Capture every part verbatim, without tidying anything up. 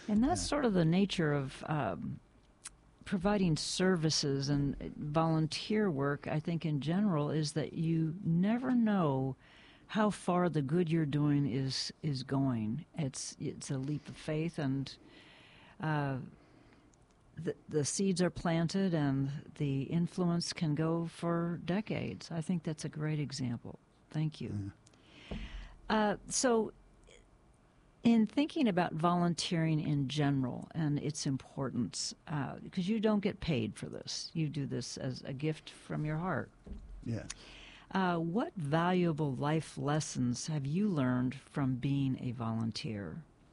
And that's sort of the nature of um, providing services and volunteer work, I think, in general, is that you never know how far the good you're doing is is going. It's it's a leap of faith, and uh, the the seeds are planted, and the influence can go for decades. I think that's a great example. Thank you. Yeah. Uh, so, in thinking about volunteering in general and its importance, uh, because you don't get paid for this, you do this as a gift from your heart. Yeah. Uh, what valuable life lessons have you learned from being a volunteer?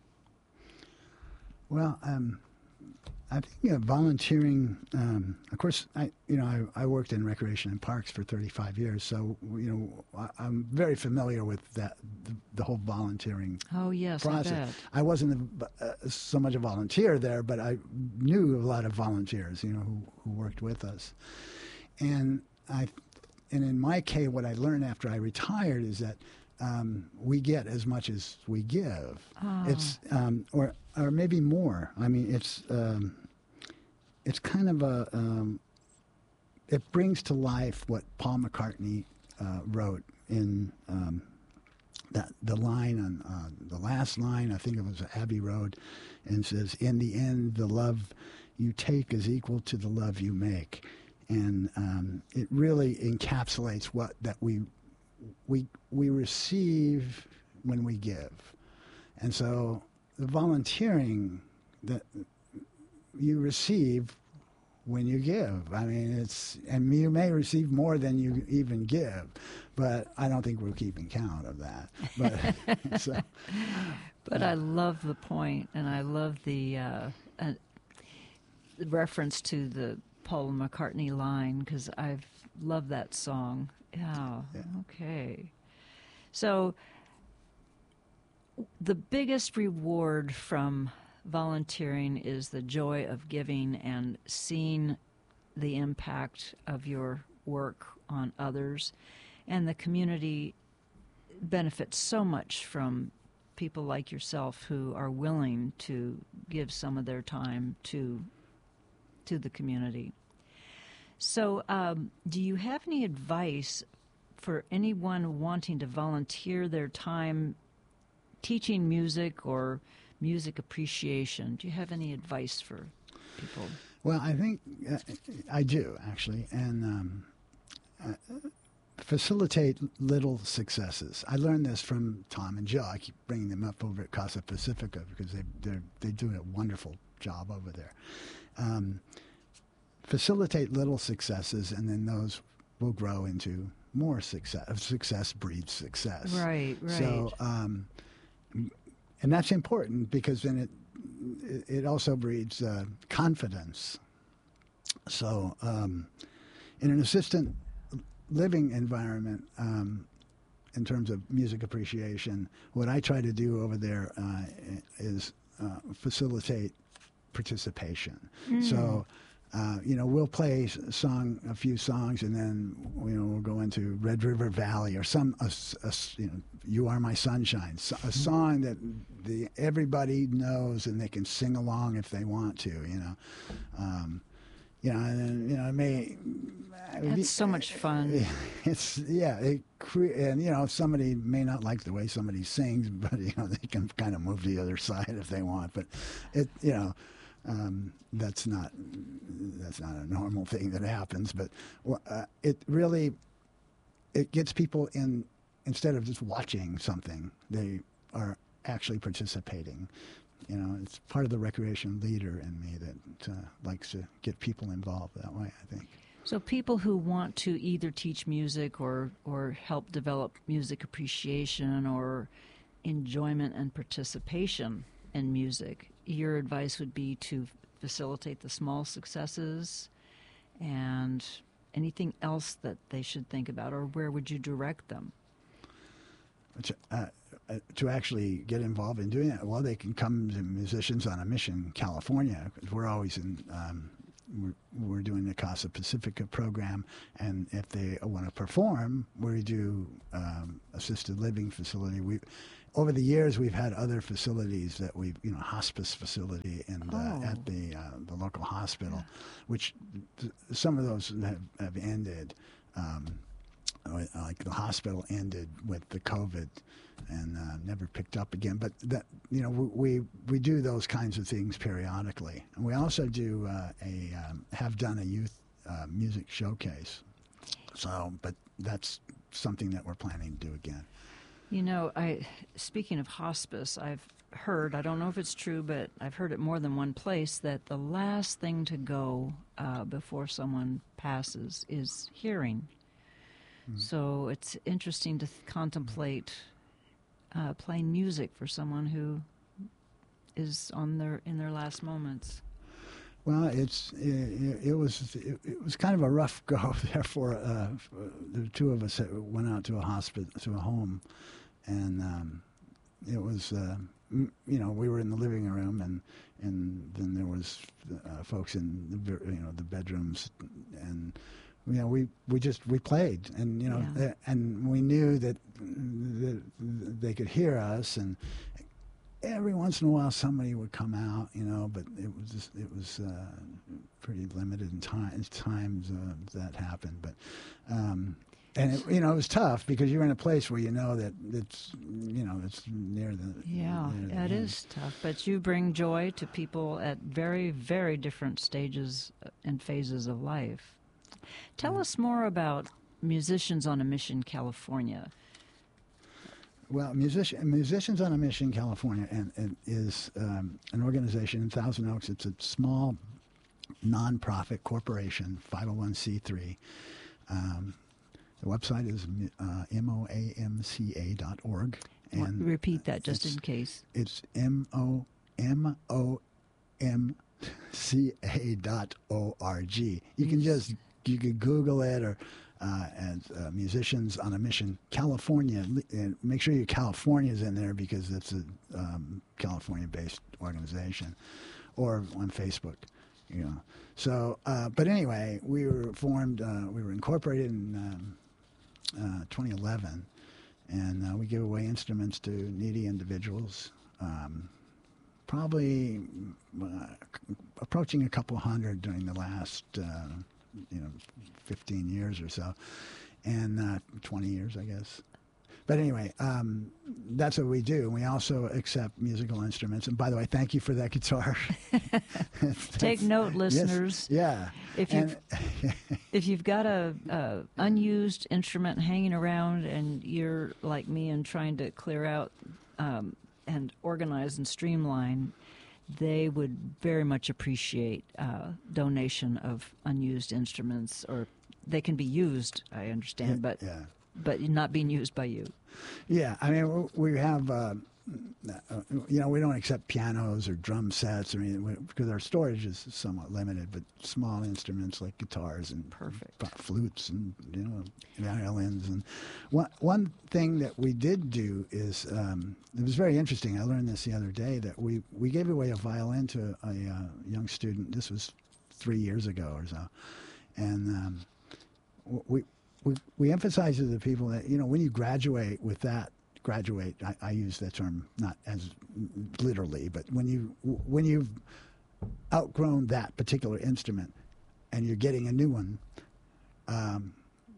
Well, um, I think uh, volunteering. Um, of course, I you know I, I worked in recreation and parks for thirty-five years, so you know I, I'm very familiar with that the, the whole volunteering Oh, yes, process. I bet. I wasn't a, uh, so much a volunteer there, but I knew a lot of volunteers, you know, who, who worked with us, and I. And in my case, what I learned after I retired is that um, we get as much as we give. Oh. It's um, or or maybe more. I mean, it's um, it's kind of a um, it brings to life what Paul McCartney uh, wrote in um, that the line on uh, the last line. I think it was Abbey Road, and says, "In the end, the love you take is equal to the love you make." And um, it really encapsulates what that we we we receive when we give, and so the volunteering that you receive when you give. I mean, it's and you may receive more than you even give, but I don't think we're keeping count of that. But so, But I love the point, and I love the, uh, uh, the reference to the Paul McCartney line, because I've loved that song. Yeah, Yeah. okay. So the biggest reward from volunteering is the joy of giving and seeing the impact of your work on others. And the community benefits so much from people like yourself who are willing to give some of their time to to the community. So um, do you have any advice for anyone wanting to volunteer their time teaching music or music appreciation? Do you have any advice for people? well, I think uh, I do actually, and um, uh, facilitate little successes. I learned this from Tom and Jill. I keep bringing them up over at Casa Pacifica because they they they do a wonderful job over there. Um, facilitate little successes, and then those will grow into more success. Success breeds success. Right, right. So, um, and that's important because then it it also breeds uh, confidence. So, um, in an assistant living environment, um, in terms of music appreciation, what I try to do over there uh, is uh, facilitate participation. Mm. So, uh, you know, we'll play a song, a few songs, and then you know we'll go into Red River Valley or some, a, a, you know, You Are My Sunshine, a song that the everybody knows and they can sing along if they want to. You know, um, you know, and then, you know, it may. That's so much fun. It's yeah, it cre- and you know, somebody may not like the way somebody sings, but you know, they can kind of move to the other side if they want. But it, you know. Um, that's not that's not a normal thing that happens, but uh, it really it gets people in instead of just watching something, they are actually participating. You know, it's part of the recreation leader in me that uh, likes to get people involved that way, I think. So people who want to either teach music or or help develop music appreciation or enjoyment and participation in music, your advice would be to facilitate the small successes, and anything else that they should think about, or where would you direct them? To, uh, uh, to actually get involved in doing that, well, they can come to Musicians on a Mission, California, because we're always in, um, we're, we're doing the Casa Pacifica program, and if they want to perform, we do um, assisted living facility. We over the years, we've had other facilities that we've, you know, hospice facility and Oh. uh, at the uh, the local hospital, which th- some of those have, have ended. Um, uh, like the hospital ended with the COVID and uh, never picked up again. But that, you know, we we do those kinds of things periodically, and we also do uh, a um, have done a youth uh, music showcase. So, but that's something that we're planning to do again. You know, I speaking of hospice, I've heard, I don't know if it's true, but I've heard it more than one place, that the last thing to go uh, before someone passes is hearing. Mm. So it's interesting to th- contemplate uh, playing music for someone who is on their in their last moments. Well, it's it, it was it, it was kind of a rough go there for, uh, for the two of us that went out to a hospital, to a home, and um, it was uh, m- you know, we were in the living room, and and then there was uh, folks in the, you know, the bedrooms, and you know, we, we just we played, and you know, Yeah. and we knew that, that they could hear us, and every once in a while somebody would come out, you know, but it was just, it was uh, pretty limited in time, times uh, that happened. But um, and it, you know, it was tough because you're in a place where you know that it's, you know, it's near the Yeah, near the it end. is tough, but you bring joy to people at very, very different stages and phases of life. Tell us more about Musicians on a Mission California. Well, musician, Musicians on a Mission California and, and is um, an organization in Thousand Oaks. It's a small nonprofit corporation, five oh one c three. Um, the website is uh, moamca dot org. And repeat that just it's, in case. It's M O M O M C A dot O R G. You can just, you can Google it, or Uh, and uh, Musicians on a Mission California, and make sure your California's in there because it's a um, California-based organization, or on Facebook, you know. So, uh, but anyway, we were formed, uh, we were incorporated in um, uh, twenty eleven, and uh, we give away instruments to needy individuals. Um, probably uh, approaching a couple hundred during the last. Uh, you know, fifteen years or so, and uh, twenty years, I guess. But anyway, um, that's what we do. We also accept musical instruments. And by the way, thank you for that guitar. Take note, listeners. Yes, yeah. If you've, if you've got a, a unused instrument hanging around and you're like me and trying to clear out um, and organize and streamline, they would very much appreciate uh, donation of unused instruments, or they can be used, I understand, yeah, but yeah. but not being used by you. Yeah, I mean, we have, uh, you know, we don't accept pianos or drum sets, I mean, we, because our storage is somewhat limited, but small instruments like guitars and Perfect. f- flutes and, you know, violins. And one, one thing that we did do is, um, it was very interesting, I learned this the other day, that we, we gave away a violin to a, a uh, young student. This was three years ago or so. And um, we... We, we emphasize to the people that, you know, when you graduate with that, graduate, I, I use that term not as literally, but when, you, when you've outgrown that particular instrument and you're getting a new one, um,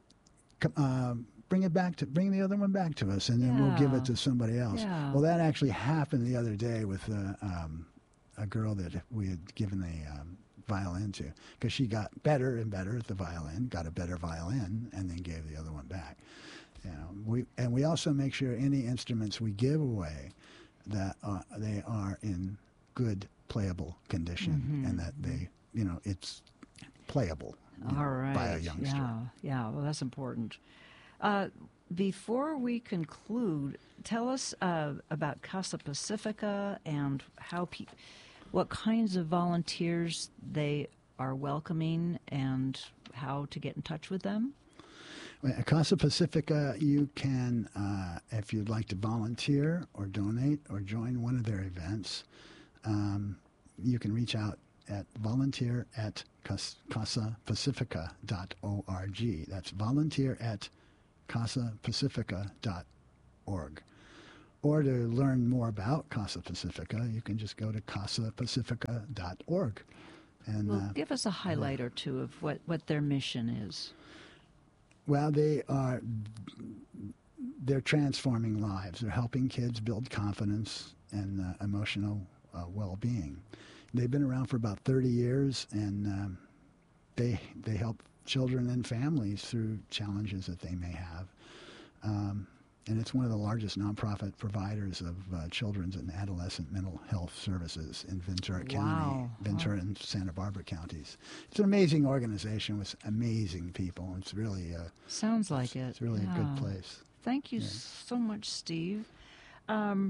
uh, bring it back to, bring the other one back to us, and then Yeah. we'll give it to somebody else. Yeah. Well, that actually happened the other day with uh, um, a girl that we had given a um, violin to, because she got better and better at the violin, got a better violin, and then gave the other one back. You know, we and we also make sure any instruments we give away that uh, they are in good playable condition, Mm-hmm. and that they, you know, it's playable you All know, right. by a youngster. Yeah, yeah. Well, that's important. Uh, before we conclude, tell us uh, about Casa Pacifica and how people. What kinds of volunteers they are welcoming, and how to get in touch with them? Well, at Casa Pacifica, you can, uh, if you'd like to volunteer or donate or join one of their events, um, you can reach out at volunteer at casa pacifica dot org. That's volunteer at casa pacifica dot org. or to learn more about Casa Pacifica, you can just go to casa pacifica dot org. And Well, uh, give us a highlight or two of what, what their mission is. well, they are they're transforming lives. They're helping kids build confidence and uh, emotional uh, well-being. They've been around for about thirty years, and um, they they help children and families through challenges that they may have. Um, and it's one of the largest nonprofit providers of uh, children's and adolescent mental health services in Ventura County, Wow. Ventura Wow. and Santa Barbara counties. It's an amazing organization with amazing people. It's really uh, Sounds like it. it's really Yeah. a good place. Thank you Yeah. so much, Steve. Um,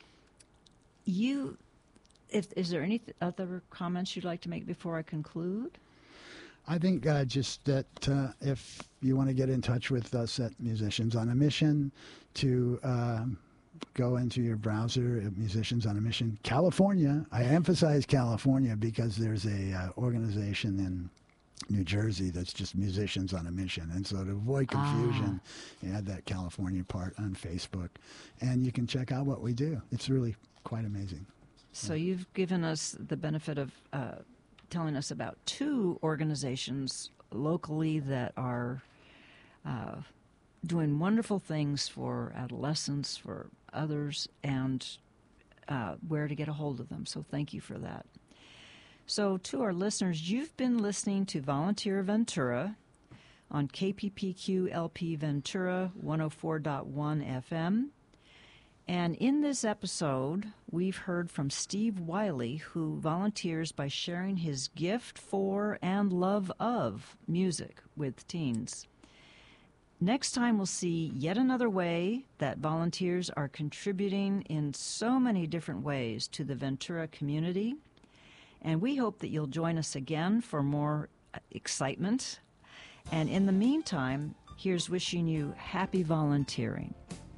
you, if is there any th- other comments you'd like to make before I conclude? I think uh, just that uh, if you want to get in touch with us at Musicians on a Mission, to um, go into your browser at Musicians on a Mission California. I emphasize California because there's a uh, organization in New Jersey that's just Musicians on a Mission. And so to avoid confusion, Ah. you add that California part on Facebook. And you can check out what we do. It's really quite amazing. So you've given us the benefit of uh, telling us about two organizations locally that are uh, doing wonderful things for adolescents, for others, and uh, where to get a hold of them. So thank you for that. So to our listeners, you've been listening to Volunteer Ventura on K P P Q L P Ventura one oh four point one F M. And in this episode, we've heard from Steve Wiley, who volunteers by sharing his gift for and love of music with teens. Next time, we'll see yet another way that volunteers are contributing in so many different ways to the Ventura community. And we hope that you'll join us again for more excitement. And in the meantime, here's wishing you happy volunteering.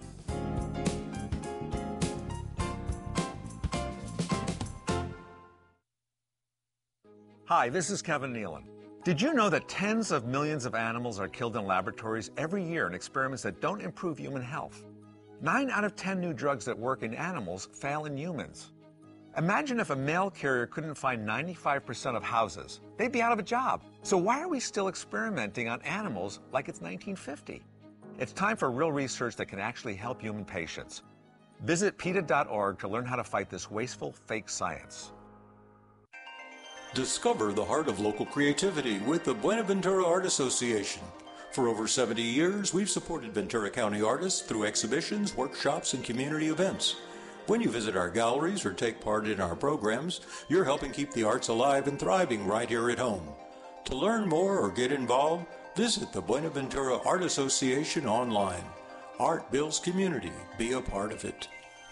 Hi, this is Kevin Nealon. Did you know that tens of millions of animals are killed in laboratories every year in experiments that don't improve human health? Nine out of ten new drugs that work in animals fail in humans. Imagine if a mail carrier couldn't find ninety-five percent of houses. They'd be out of a job. So why are we still experimenting on animals like it's nineteen fifty? It's time for real research that can actually help human patients. Visit PETA dot org to learn how to fight this wasteful, fake science. Discover the heart of local creativity with the Buenaventura Art Association. For over seventy years, we've supported Ventura County artists through exhibitions, workshops, and community events. When you visit our galleries or take part in our programs, you're helping keep the arts alive and thriving right here at home. To learn more or get involved, visit the Buenaventura Art Association online. Art builds community. Be a part of it.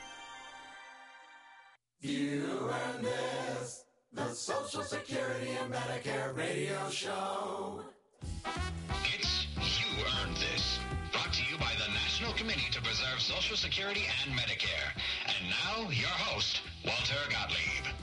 You and this, the Social Security and Medicare radio show. It's You Earned This, brought to you by the National Committee to Preserve Social Security and Medicare. And now, your host, Walter Gottlieb.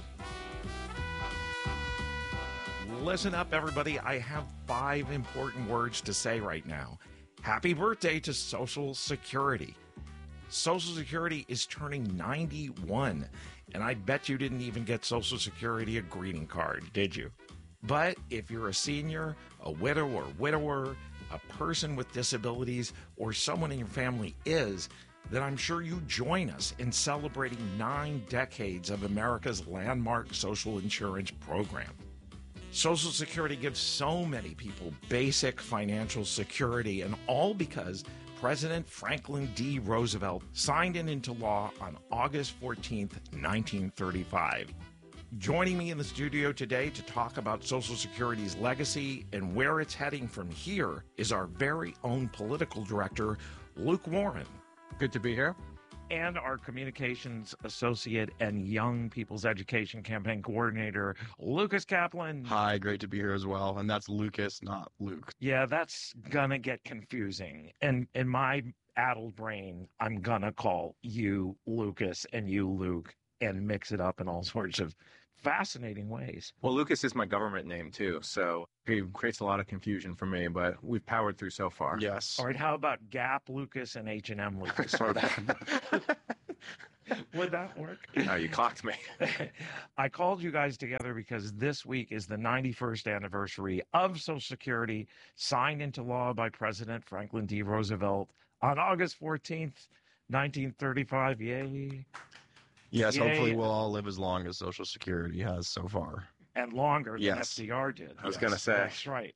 Listen up, everybody. I have five important words to say right now. Happy birthday to Social Security. Social Security is turning ninety-one, and I bet you didn't even get Social Security a greeting card, did you? But if you're a senior, a widow or widower, a person with disabilities, or someone in your family is, then I'm sure you join us in celebrating nine decades of America's landmark social insurance program. Social Security gives so many people basic financial security, and all because President Franklin D. Roosevelt signed it into law on August fourteenth, nineteen thirty-five. Joining me in the studio today to talk about Social Security's legacy and where it's heading from here is our very own political director, Luke Warren. Good to be here. And our communications associate and young people's education campaign coordinator, Lucas Kaplan. Hi, great to be here as well. And that's Lucas, not Luke. Yeah, that's gonna get confusing. And in my addled brain, I'm gonna call you Lucas and you Luke and mix it up in all sorts of fascinating ways. Well, Lucas is my government name too, so it creates a lot of confusion for me, but we've powered through so far. Yes. All right, how about Gap Lucas and H and M Lucas? Would that work? Oh, you clocked me. I called you guys together because this week is the ninety-first anniversary of Social Security, signed into law by President Franklin D. Roosevelt on August fourteenth, nineteen thirty-five. Yay. Yes, Yay. hopefully we'll all live as long as Social Security has so far. And longer than Yes. F D R did. I was going to say. That's right.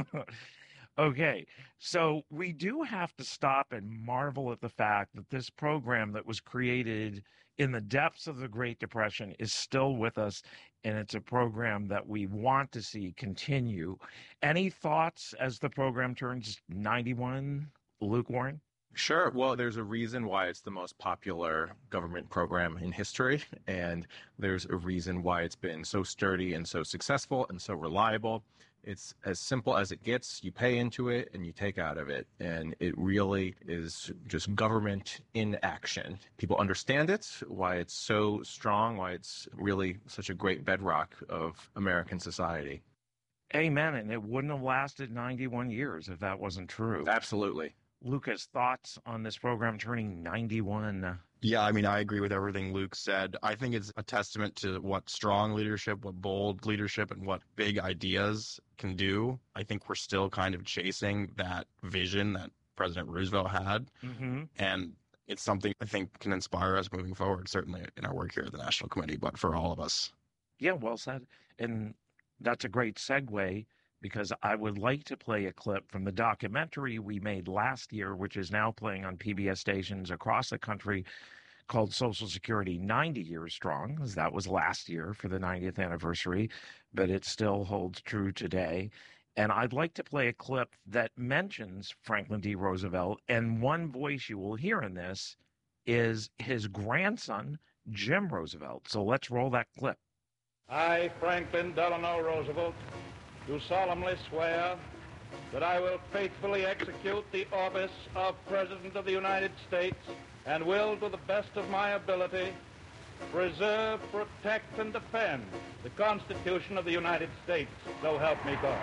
Okay, so we do have to stop and marvel at the fact that this program that was created in the depths of the Great Depression is still with us, and it's a program that we want to see continue. Any thoughts as the program turns ninety-one, Luke Warren? Sure. Well, there's a reason why it's the most popular government program in history, and there's a reason why it's been so sturdy and so successful and so reliable. It's as simple as it gets. You pay into it and you take out of it. And it really is just government in action. People understand it, why it's so strong, why it's really such a great bedrock of American society. Amen. And it wouldn't have lasted ninety-one years if that wasn't true. Absolutely. Lucas, thoughts on this program turning ninety-one? Yeah, I mean, I agree with everything Luke said. I think it's a testament to what strong leadership, what bold leadership, and what big ideas can do. I think we're still kind of chasing that vision that President Roosevelt had. Mm-hmm. And it's something I think can inspire us moving forward, certainly in our work here at the National Committee, but for all of us. Yeah, well said. And that's a great segue, because I would like to play a clip from the documentary we made last year, which is now playing on P B S stations across the country, called Social Security ninety Years Strong, as that was last year for the ninetieth anniversary, but it still holds true today. And I'd like to play a clip that mentions Franklin D. Roosevelt, and one voice you will hear in this is his grandson, Jim Roosevelt. So let's roll that clip. I, Franklin Delano Roosevelt, do solemnly swear that I will faithfully execute the office of President of the United States and will, to the best of my ability, preserve, protect, and defend the Constitution of the United States. So help me God.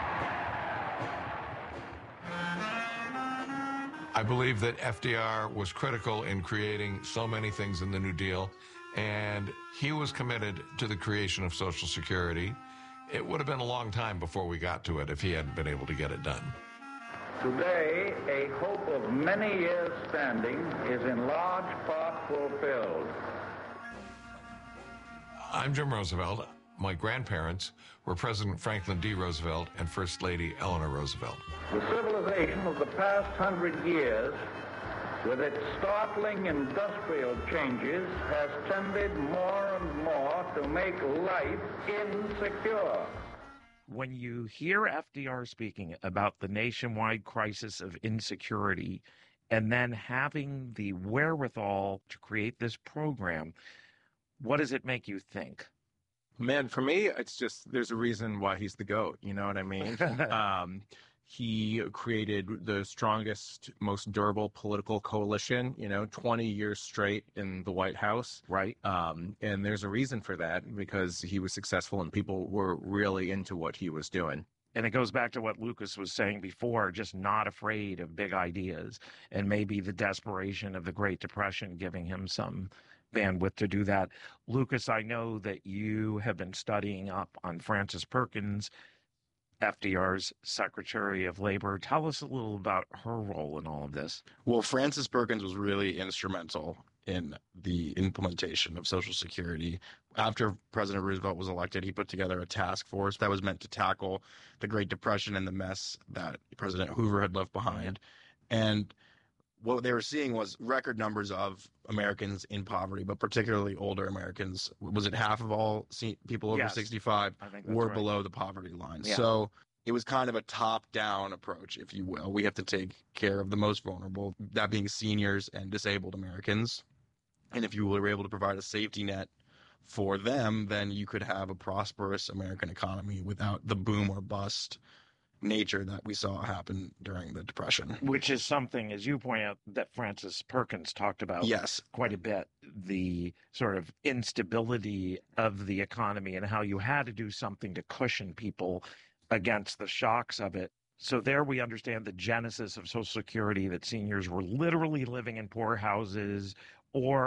I believe that F D R was critical in creating so many things in the New Deal, and he was committed to the creation of Social Security. It would have been a long time before we got to it if he hadn't been able to get it done. Today, a hope of many years standing is in large part fulfilled. I'm Jim Roosevelt. My grandparents were President Franklin D. Roosevelt and First Lady Eleanor Roosevelt. The civilization of the past hundred years, with its startling industrial changes, has tended more and more to make life insecure. When you hear F D R speaking about the nationwide crisis of insecurity and then having the wherewithal to create this program, what does it make you think? Man, for me, it's just, there's a reason why he's the GOAT. You know what I mean? um, he created the strongest, most durable political coalition, you know, twenty years straight in the White House. Right. Um, and there's a reason for that, because he was successful and people were really into what he was doing. And it goes back to what Lucas was saying before, just not afraid of big ideas, and maybe the desperation of the Great Depression giving him some bandwidth to do that. Lucas, I know that you have been studying up on Frances Perkins, F D R's Secretary of Labor. Tell us a little about her role in all of this. Well, Frances Perkins was really instrumental in the implementation of Social Security. After President Roosevelt was elected, he put together a task force that was meant to tackle the Great Depression and the mess that President Hoover had left behind. And what they were seeing was record numbers of Americans in poverty, but particularly older Americans. Was it half of all people over Yes, sixty-five I think that's were right. below the poverty line? Yeah. So it was kind of a top-down approach, if you will. We have to take care of the most vulnerable, that being seniors and disabled Americans. And if you were able to provide a safety net for them, then you could have a prosperous American economy without the boom or bust nature that we saw happen during the Depression. Which is something, as you point out, that Frances Perkins talked about Yes. quite a bit, the sort of instability of the economy and how you had to do something to cushion people against the shocks of it. So there we understand the genesis of Social Security, that seniors were literally living in poor houses or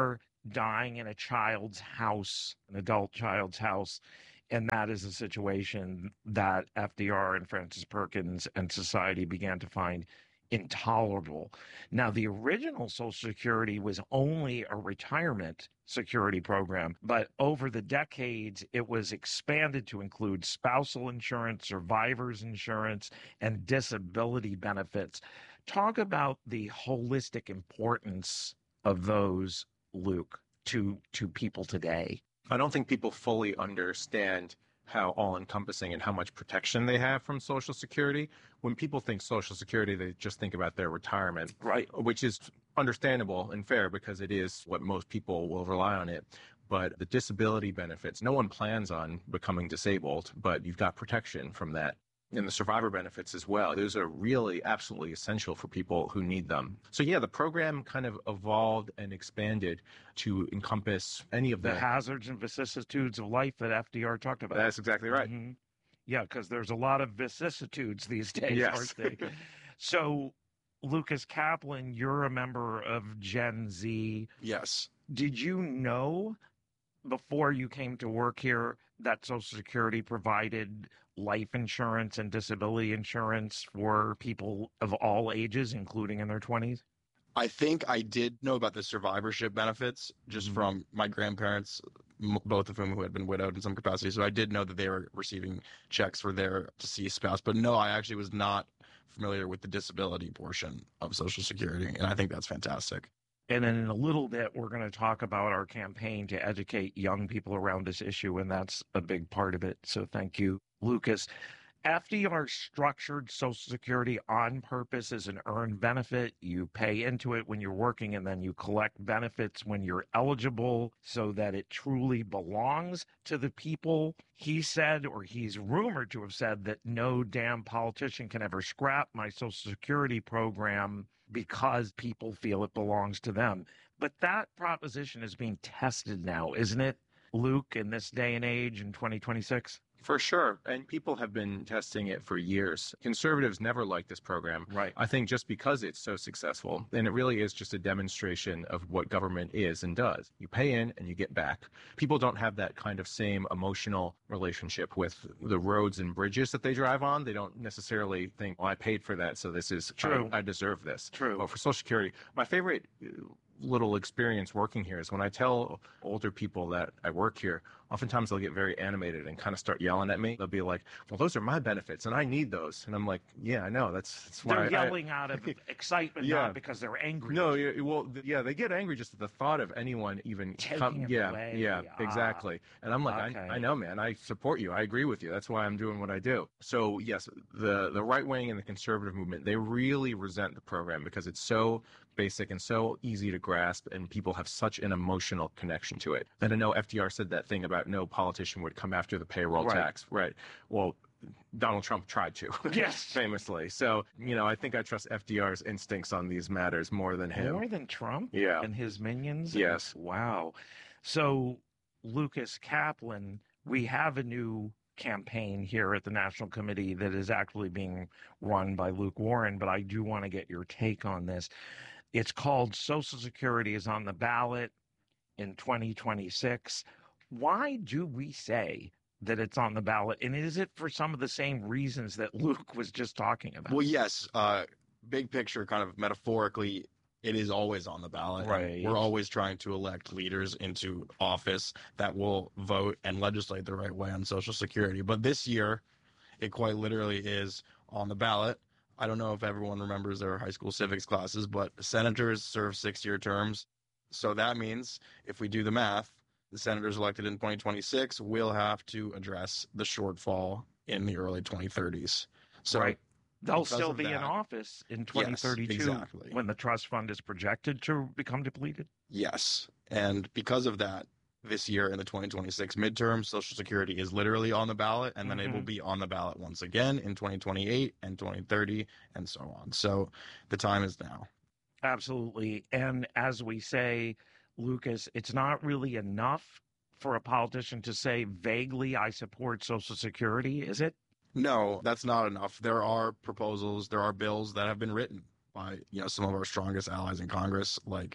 dying in a child's house, an adult child's house. And that is a situation that F D R and Francis Perkins and society began to find intolerable. Now, the original Social Security was only a retirement security program, but over the decades, it was expanded to include spousal insurance, survivor's insurance, and disability benefits. Talk about the holistic importance of those, Luke, to, to people today. I don't think people fully understand how all-encompassing and how much protection they have from Social Security. When people think Social Security, they just think about their retirement, right? Which is understandable and fair because it is what most people will rely on it. But the disability benefits, no one plans on becoming disabled, but you've got protection from that. And the survivor benefits as well. Those are really absolutely essential for people who need them. So yeah, the program kind of evolved and expanded to encompass any of the the hazards and vicissitudes of life that F D R talked about. That's exactly right. Mm-hmm. Yeah, because there's a lot of vicissitudes these days, yes. aren't they? So, Lucas Kaplan, you're a member of Gen Z. Yes. Did you know before you came to work here that Social Security provided life insurance and disability insurance for people of all ages, including in their twenties? I think I did know about the survivorship benefits just Mhm. from my grandparents, m- both of whom who had been widowed in some capacity. So I did know that they were receiving checks for their deceased spouse. But no, I actually was not familiar with the disability portion of Social Security. And I think that's fantastic. And then in a little bit, we're going to talk about our campaign to educate young people around this issue, and that's a big part of it. So thank you, Lucas. F D R structured Social Security on purpose as an earned benefit. You pay into it when you're working, and then you collect benefits when you're eligible so that it truly belongs to the people. He said, or he's rumored to have said, that no damn politician can ever scrap my Social Security program because people feel it belongs to them. But that proposition is being tested now, isn't it, Luke, in this day and age in twenty twenty-six? For sure. And people have been testing it for years. Conservatives never liked this program. Right. I think just because it's so successful, and it really is just a demonstration of what government is and does. You pay in and you get back. People don't have that kind of same emotional relationship with the roads and bridges that they drive on. They don't necessarily think, well, I paid for that, so this is true. I, I deserve this. True. But for Social Security, my favorite little experience working here is when I tell older people that I work here, oftentimes they'll get very animated and kind of start yelling at me. They'll be like, well, those are my benefits and I need those. And I'm like, yeah, I know. That's, that's why They're I, yelling out of excitement, Yeah. not because they're angry. No, yeah, well, th- yeah, they get angry just at the thought of anyone even Taking come. it Yeah, away. yeah, Ah, exactly. And I'm like, okay. I, I know, man. I support you. I agree with you. That's why I'm doing what I do. So yes, the the right wing and the conservative movement, they really resent the program because it's so basic and so easy to grasp, and people have such an emotional connection to it. And I know F D R said that thing about no politician would come after the payroll Right. tax. Right. Well, Donald Trump tried to. Yes. Famously. So, you know, I think I trust F D R's instincts on these matters more than him. More than Trump? Yeah. And his minions? Yes. Wow. So, Lucas Kaplan, we have a new campaign here at the National Committee that is actually being run by Luke Warren, but I do want to get your take on this. It's called Social Security is on the ballot in twenty twenty-six. Why do we say that it's on the ballot? And is it for some of the same reasons that Luke was just talking about? Well, yes. Uh, big picture, kind of metaphorically, it is always on the ballot. Right. We're always trying to elect leaders into office that will vote and legislate the right way on Social Security. But this year, it quite literally is on the ballot. I don't know if everyone remembers their high school civics classes, but senators serve six-year terms. So that means if we do the math, the senators elected in twenty twenty-six will have to address the shortfall in the early twenty thirties. So right. They'll because still of be in that- office in twenty thirty-two Yes, exactly. when the trust fund is projected to become depleted. Yes. And because of that, this year in the twenty twenty-six midterm, Social Security is literally on the ballot, and then it will Mhm. be on the ballot once again in twenty twenty-eight and twenty thirty and so on. So the time is now. Absolutely. And as we say, Lucas, it's not really enough for a politician to say vaguely, I support Social Security, is it? No, that's not enough. There are proposals, there are bills that have been written by, you know, some of our strongest allies in Congress, like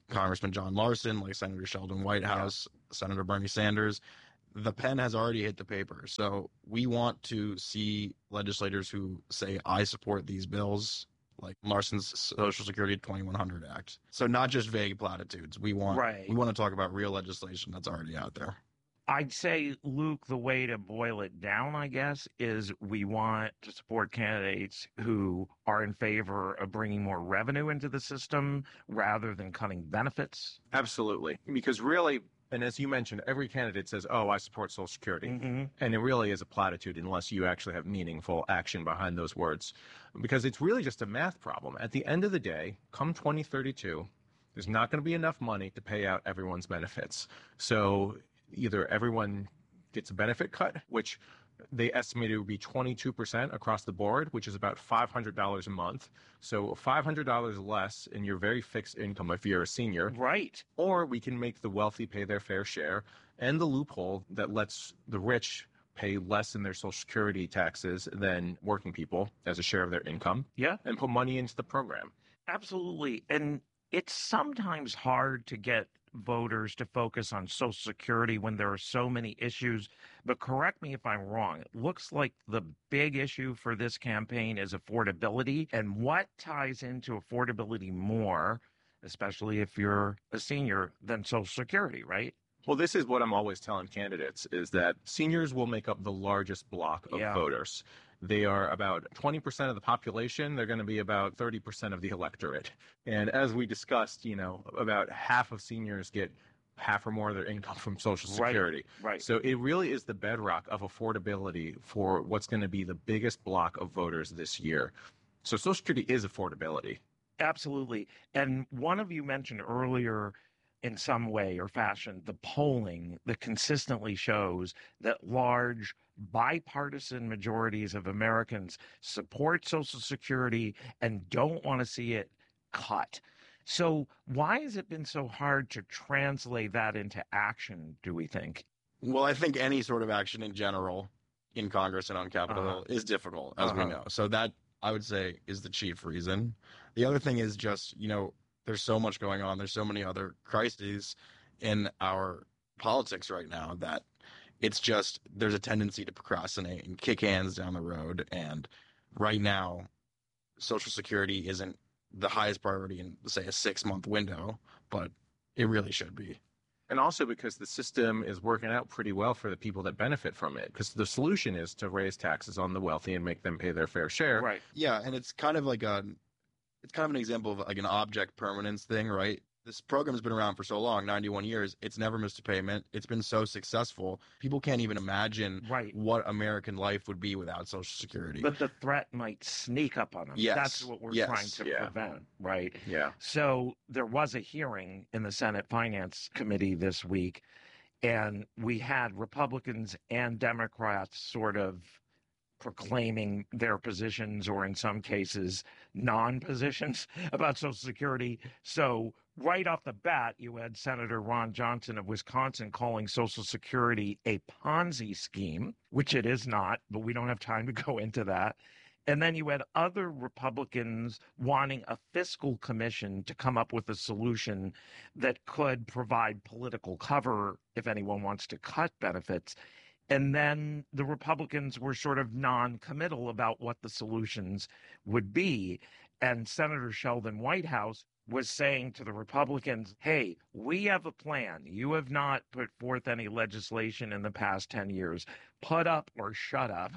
Congressman John Larson, like Senator Sheldon Whitehouse, yeah. Senator Bernie Sanders. The pen has already hit the paper. So we want to see legislators who say, I support these bills, like Larson's Social Security twenty-one hundred Act. So not just vague platitudes. We want right. we want to talk about real legislation that's already out there. I'd say, Luke, the way to boil it down, I guess, is we want to support candidates who are in favor of bringing more revenue into the system rather than cutting benefits. Absolutely. Because really, and as you mentioned, every candidate says, oh, I support Social Security. Mm-hmm. And it really is a platitude unless you actually have meaningful action behind those words. Because it's really just a math problem. At the end of the day, come twenty thirty-two, there's not going to be enough money to pay out everyone's benefits. So either everyone gets a benefit cut, which they estimated would be twenty-two percent across the board, which is about five hundred dollars a month. So five hundred dollars less in your very fixed income if you're a senior. Right. Or we can make the wealthy pay their fair share, and the loophole that lets the rich pay less in their Social Security taxes than working people as a share of their income. Yeah. And put money into the program. Absolutely. And it's sometimes hard to get voters to focus on Social Security when there are so many issues. But correct me if I'm wrong. It looks like the big issue for this campaign is affordability. And what ties into affordability more, especially if you're a senior, than Social Security, right? Well, this is what I'm always telling candidates, is that seniors will make up the largest block of yeah. voters. They are about twenty percent of the population. They're going to be about thirty percent of the electorate. And as we discussed, you know, about half of seniors get half or more of their income from Social Security. Right, right. So it really is the bedrock of affordability for what's going to be the biggest block of voters this year. So Social Security is affordability. Absolutely. And one of you mentioned earlier, in some way or fashion, the polling that consistently shows that large bipartisan majorities of Americans support Social Security and don't want to see it cut. So why has it been so hard to translate that into action, do we think? Well, I think any sort of action in general in Congress and on Capitol Hill uh-huh. is difficult, as uh-huh. we know. So that, I would say, is the chief reason. The other thing is just, you know, there's so much going on. There's so many other crises in our politics right now that it's just, there's a tendency to procrastinate and kick cans down the road. And right now, Social Security isn't the highest priority in, say, a six-month window, but it really should be. And also because the system is working out pretty well for the people that benefit from it. Because the solution is to raise taxes on the wealthy and make them pay their fair share. Right. Yeah, and it's kind of like a... It's kind of an example of like an object permanence thing, right? This program has been around for so long, ninety-one years. It's never missed a payment. It's been so successful. People can't even imagine right. what American life would be without Social Security. But the threat might sneak up on them. Yes. That's what we're yes. trying to yeah. prevent, right? Yeah. So there was a hearing in the Senate Finance Committee this week, and we had Republicans and Democrats sort of proclaiming their positions, or in some cases non-positions, about Social Security. So right off the bat, you had Senator Ron Johnson of Wisconsin calling Social Security a Ponzi scheme, which it is not, but we don't have time to go into that. And then you had other Republicans wanting a fiscal commission to come up with a solution that could provide political cover if anyone wants to cut benefits. And then the Republicans were sort of non-committal about what the solutions would be. And Senator Sheldon Whitehouse was saying to the Republicans, hey, we have a plan. You have not put forth any legislation in the past ten years. Put up or shut up.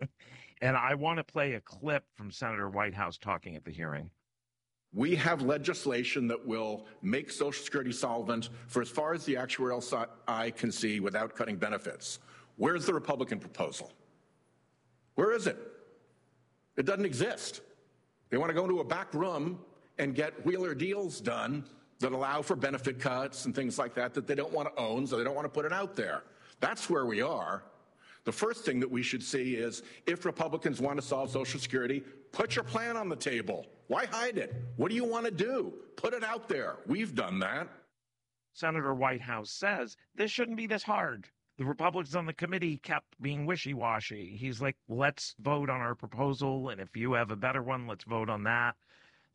And I want to play a clip from Senator Whitehouse talking at the hearing. We have legislation that will make Social Security solvent for as far as the actuarial eye can see without cutting benefits. Where's the Republican proposal? Where is it? It doesn't exist. They want to go into a back room and get wheeler deals done that allow for benefit cuts and things like that that they don't want to own, so they don't want to put it out there. That's where we are. The first thing that we should see is, if Republicans want to solve Social Security, put your plan on the table. Why hide it? What do you want to do? Put it out there. We've done that. Senator Whitehouse says this shouldn't be this hard. The Republicans on the committee kept being wishy-washy. He's like, let's vote on our proposal, and if you have a better one, let's vote on that.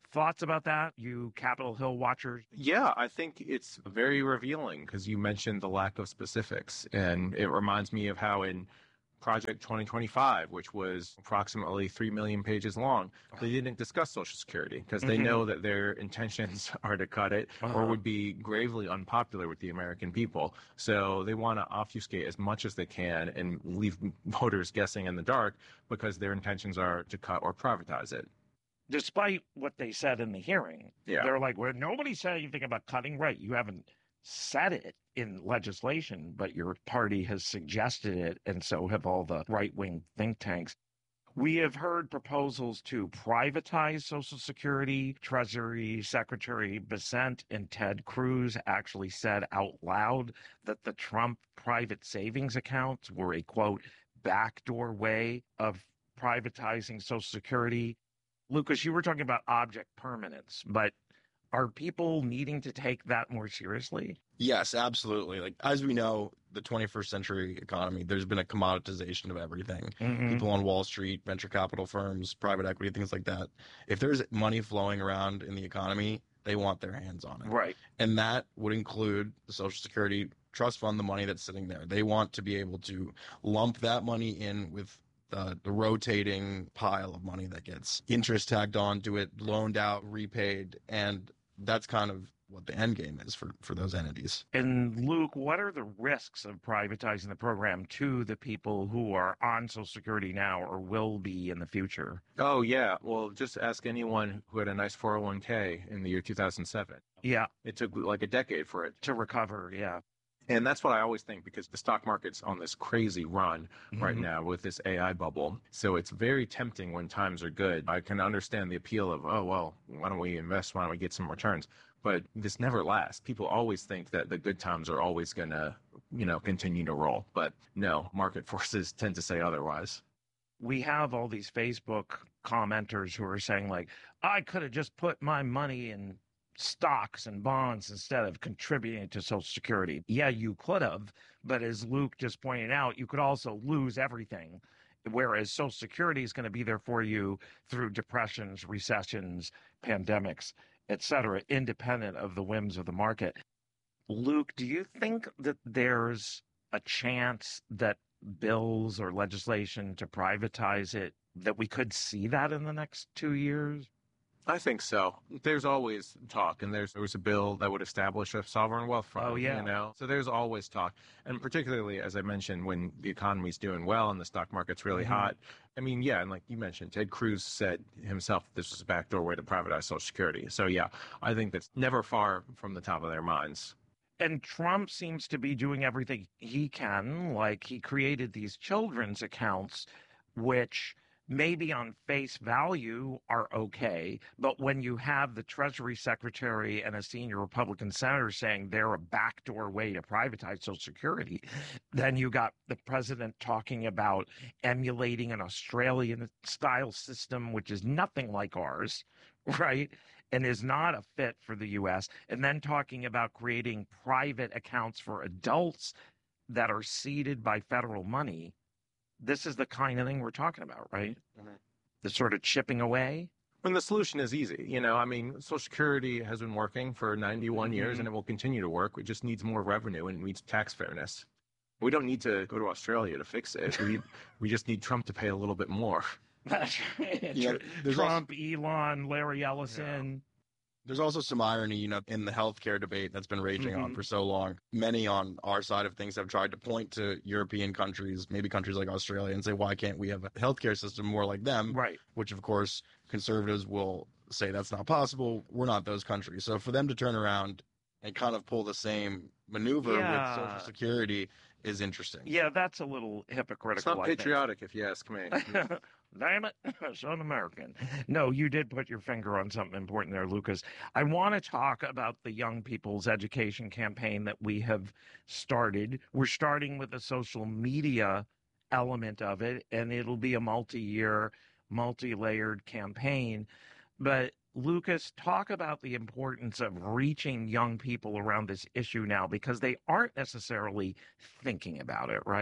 Thoughts about that, you Capitol Hill watchers? Yeah, I think it's very revealing because you mentioned the lack of specifics. And it reminds me of how in Project twenty twenty-five, which was approximately three million pages long, they didn't discuss Social Security because they Mhm. know that their intentions are to cut it or Uh-huh. would be gravely unpopular with the American people. So they want to obfuscate as much as they can and leave voters guessing in the dark because their intentions are to cut or privatize it. Despite what they said in the hearing, Yeah. they're like, well, nobody said anything about cutting. Right. You haven't said it in legislation, but your party has suggested it, and so have all the right-wing think tanks. We have heard proposals to privatize Social Security. Treasury Secretary Bessent and Ted Cruz actually said out loud that the Trump private savings accounts were a, quote, backdoor way of privatizing Social Security. Lucas, you were talking about object permanence, but are people needing to take that more seriously? Yes, absolutely. Like, as we know, the twenty-first century economy, there's been a commoditization of everything. Mhm. People on Wall Street, venture capital firms, private equity, things like that. If there's money flowing around in the economy, they want their hands on it. Right. And that would include the Social Security trust fund, the money that's sitting there. They want to be able to lump that money in with the, the rotating pile of money that gets interest tagged on to it, loaned out, repaid, and that's kind of what the end game is for, for those entities. And Luke, what are the risks of privatizing the program to the people who are on Social Security now or will be in the future? Oh, yeah. Well, just ask anyone who had a nice four oh one k in the year two thousand seven. Yeah. It took like a decade for it to recover. Yeah. And that's what I always think, because the stock market's on this crazy run right Mhm. now with this A I bubble. So it's very tempting when times are good. I can understand the appeal of, oh, well, why don't we invest? Why don't we get some returns? But this never lasts. People always think that the good times are always going to, you know, continue to roll. But no, market forces tend to say otherwise. We have all these Facebook commenters who are saying, like, I could have just put my money in stocks and bonds instead of contributing to Social Security. Yeah, you could have, but as Luke just pointed out, you could also lose everything. Whereas Social Security is going to be there for you through depressions, recessions, pandemics, et cetera, independent of the whims of the market. Luke, do you think that there's a chance that bills or legislation to privatize it, that we could see that in the next two years? I think so. There's always talk, and there's there was a bill that would establish a sovereign wealth fund. Oh, yeah. You know, so there's always talk, and particularly as I mentioned, when the economy's doing well and the stock market's really Mhm. hot. I mean, yeah, and like you mentioned, Ted Cruz said himself that this was a backdoor way to privatize Social Security. So yeah, I think that's never far from the top of their minds. And Trump seems to be doing everything he can. Like, he created these children's accounts, which maybe on face value are okay, but when you have the Treasury Secretary and a senior Republican senator saying they're a backdoor way to privatize Social Security, then you got the president talking about emulating an Australian style system, which is nothing like ours, right? And is not a fit for the U S, and then talking about creating private accounts for adults that are seeded by federal money. This is the kind of thing we're talking about, right? Mm-hmm. The sort of chipping away. And the solution is easy. You know, I mean, Social Security has been working for ninety-one years, Mhm. and it will continue to work. It just needs more revenue and needs tax fairness. We don't need to go to Australia to fix it. We we just need Trump to pay a little bit more. That's right. Yeah, there's Trump, Elon, Larry Ellison. There's also some irony, you know, in the healthcare debate that's been raging on Mhm. for so long. Many on our side of things have tried to point to European countries, maybe countries like Australia, and say, why can't we have a healthcare system more like them? Right. Which, of course, conservatives will say that's not possible. We're not those countries. So for them to turn around and kind of pull the same maneuver Yeah. with Social Security is interesting. Yeah, that's a little hypocritical. It's not I think. patriotic, if you ask me. Damn it, so un-American. No, you did put your finger on something important there, Lucas. I want to talk about the Young People's Education campaign that we have started. We're starting with the social media element of it, and it'll be a multi-year, multi-layered campaign. But Lucas, talk about the importance of reaching young people around this issue now, because they aren't necessarily thinking about it, right?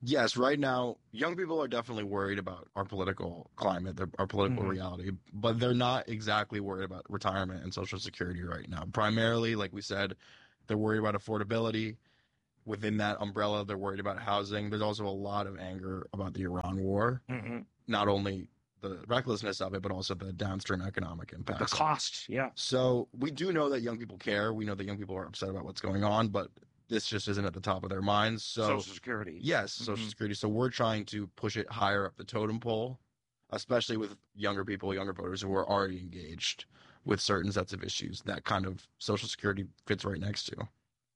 Yes, right now, young people are definitely worried about our political climate, their, our political Mhm. reality, but they're not exactly worried about retirement and Social Security right now. Primarily, like we said, they're worried about affordability. Within that umbrella, they're worried about housing. There's also a lot of anger about the Iran war, hmm not only the recklessness of it, but also the downstream economic impacts. The costs, yeah. So we do know that young people care. We know that young people are upset about what's going on, but this just isn't at the top of their minds. So Social Security. yes, Social Mhm. Security. So we're trying to push it higher up the totem pole, especially with younger people, younger voters who are already engaged with certain sets of issues that kind of Social Security fits right next to.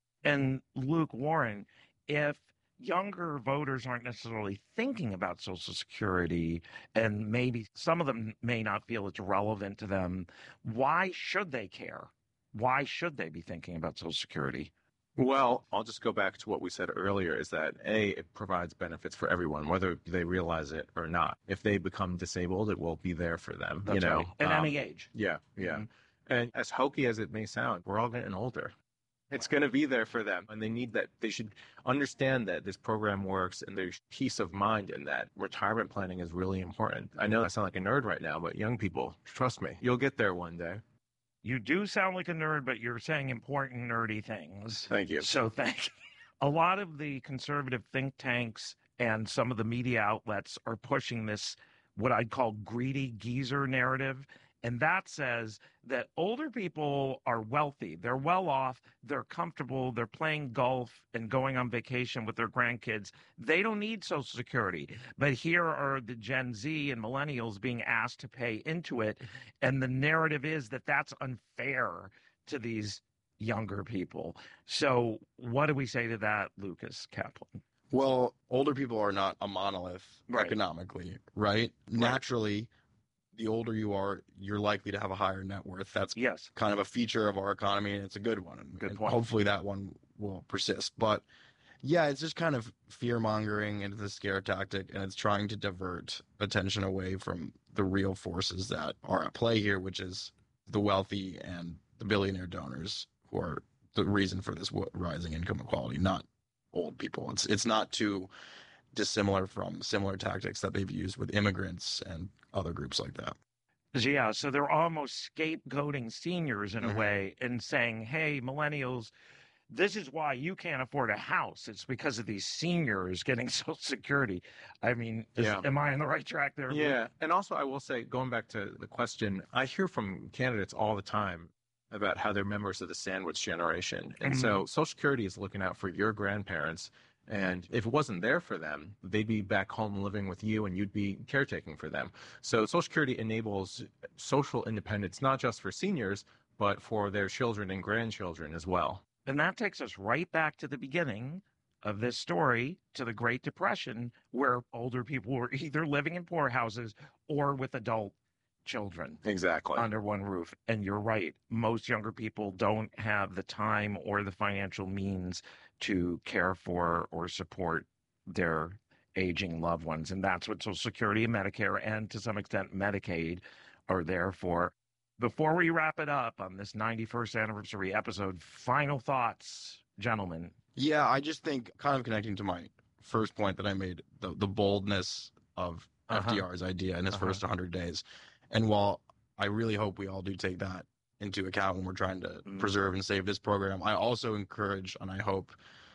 And Luke Warren, if younger voters aren't necessarily thinking about Social Security, and maybe some of them may not feel it's relevant to them, why should they care? Why should they be thinking about Social Security? Well, I'll just go back to what we said earlier is that A, it provides benefits for everyone, whether they realize it or not. If they become disabled, it will be there for them. That's you know, right. At Um, any age. Yeah, yeah. Mhm. And as hokey as it may sound, we're all getting older. It's going to be there for them. And they need that. They should understand that this program works and there's peace of mind in that. Retirement planning is really important. I know I sound like a nerd right now, but young people, trust me, you'll get there one day. You do sound like a nerd, but you're saying important nerdy things. Thank you. So thank you. A lot of the conservative think tanks and some of the media outlets are pushing this, what I'd call greedy geezer narrative. And that says that older people are wealthy. They're well off. They're comfortable. They're playing golf and going on vacation with their grandkids. They don't need Social Security. But here are the Gen Z and millennials being asked to pay into it. And the narrative is that that's unfair to these younger people. So what do we say to that, Lucas Kaplan? Well, older people are not a monolith Right. economically, right? Naturally, the older you are, you're likely to have a higher net worth. That's yes. kind of a feature of our economy, and it's a good one. Good and point. Hopefully that one will persist. But yeah, it's just kind of fear-mongering into the scare tactic, and it's trying to divert attention away from the real forces that are at play here, which is the wealthy and the billionaire donors who are the reason for this w- rising income inequality, not old people. It's it's not too dissimilar from similar tactics that they've used with immigrants and other groups like that. Yeah, so they're almost scapegoating seniors in a Mhm. way and saying, hey, millennials, this is why you can't afford a house. It's because of these seniors getting Social Security. I mean, is, Yeah. am I on the right track there? Luke? Yeah. And also, I will say, going back to the question, I hear from candidates all the time about how they're members of the sandwich generation. And so Social Security is looking out for your grandparents. And if it wasn't there for them, they'd be back home living with you and you'd be caretaking for them. So Social Security enables social independence, not just for seniors, but for their children and grandchildren as well. And that takes us right back to the beginning of this story, to the Great Depression, where older people were either living in poorhouses or with adult children Exactly. under one roof. And you're right. Most younger people don't have the time or the financial means to care for or support their aging loved ones. And that's what Social Security and Medicare, and to some extent Medicaid, are there for. Before we wrap it up on this ninety-first anniversary episode, final thoughts, gentlemen. Yeah, I just think, kind of connecting to my first point that I made, the, the boldness of Uh-huh. F D R's idea in his Uh-huh. first one hundred days. And while I really hope we all do take that into account when we're trying to Mm. preserve and save this program, I also encourage and I hope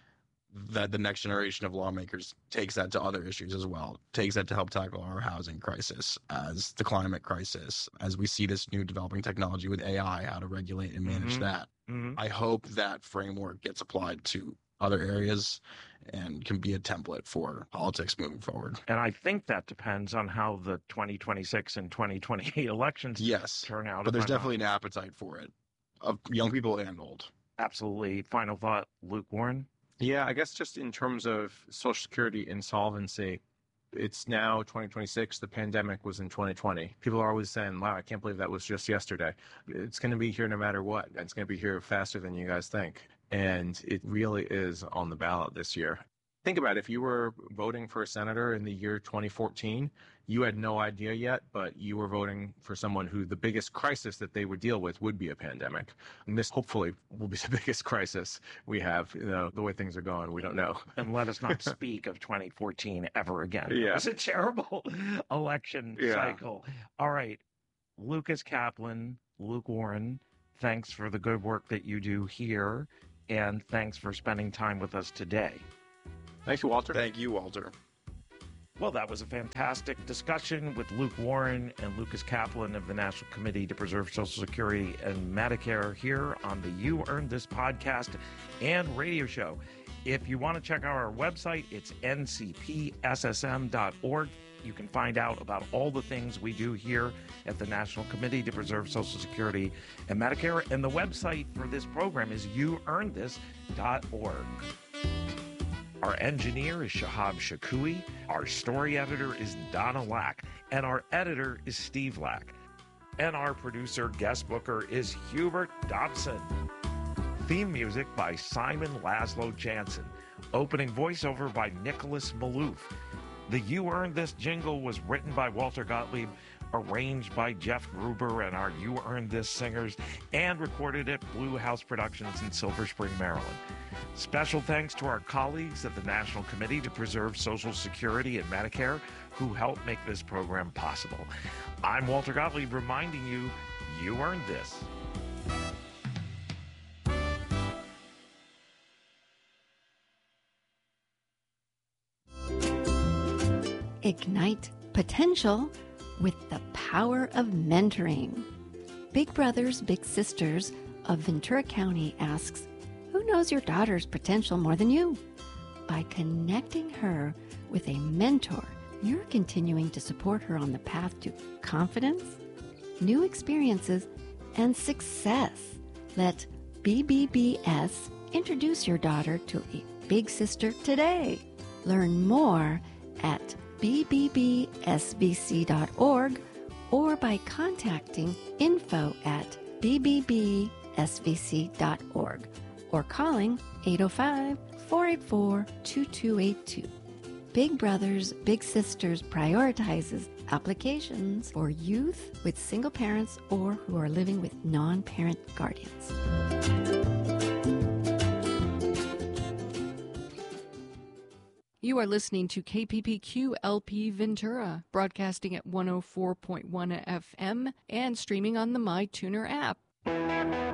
that the next generation of lawmakers takes that to other issues as well, takes that to help tackle our housing crisis, as the climate crisis, as we see this new developing technology with A I, how to regulate and manage Mhm. that. Mhm. I hope that framework gets applied to other areas and can be a template for politics moving forward. And I think that depends on how the twenty twenty-six and twenty twenty-eight elections Yes, turn out. but there's if I'm not- definitely an appetite for it, of young people and old. Absolutely. Final thought, Luke Warren? Yeah, I guess just in terms of Social Security insolvency, it's now twenty twenty-six. The pandemic was in twenty twenty. People are always saying, wow, I can't believe that was just yesterday. It's going to be here no matter what. It's going to be here faster than you guys think. And it really is on the ballot this year. Think about it. If you were voting for a senator in the year twenty fourteen, you had no idea yet, but you were voting for someone who the biggest crisis that they would deal with would be a pandemic. And this hopefully will be the biggest crisis we have. You know, the way things are going, we don't know. And let us not speak of twenty fourteen ever again. Yeah. It was a terrible election Yeah. cycle. All right. Lucas Kaplan, Luke Warren, thanks for the good work that you do here. And thanks for spending time with us today. Thank you, Walter. Thank you, Walter. Well, that was a fantastic discussion with Luke Warren and Lucas Kaplan of the National Committee to Preserve Social Security and Medicare here on the You Earned This podcast and radio show. If you want to check out our website, it's N C P S S M dot org. You can find out about all the things we do here at the National Committee to Preserve Social Security and Medicare. And the website for this program is you earned this dot org. Our engineer is Shahab Shakui. Our story editor is Donna Lack. And our editor is Steve Lack. And our producer, guest booker, is Hubert Dobson. Theme music by Simon Laszlo Jansen. Opening voiceover by Nicholas Maloof. The You Earned This jingle was written by Walter Gottlieb, arranged by Jeff Gruber and our You Earned This singers, and recorded at Blue House Productions in Silver Spring, Maryland. Special thanks to our colleagues at the National Committee to Preserve Social Security and Medicare who helped make this program possible. I'm Walter Gottlieb reminding you, you earned this. Ignite potential with the power of mentoring. Big Brothers Big Sisters of Ventura County asks, who knows your daughter's potential more than you? By connecting her with a mentor, you're continuing to support her on the path to confidence, new experiences, and success. Let B B B S introduce your daughter to a big sister today. Learn more at b b b s v c dot org or by contacting info at b b b s v c dot org or calling eight oh five, four eight four, two two eight two. Big Brothers Big Sisters prioritizes applications for youth with single parents or who are living with non-parent guardians. You are listening to K P P Q L P Ventura, broadcasting at one oh four point one F M and streaming on the MyTuner app.